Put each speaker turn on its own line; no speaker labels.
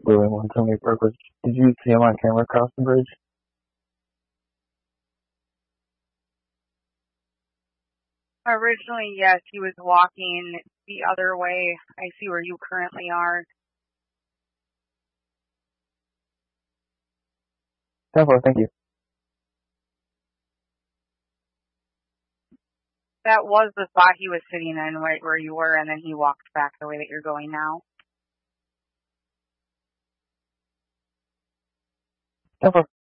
flew in when Tony Burke was. Did you see him on camera across the bridge?
Originally, yes, he was walking the other way. I see where you currently are.
10-4, thank you.
That was the spot he was sitting in, right where you were, and then he walked back the way that you're going now.
10-4.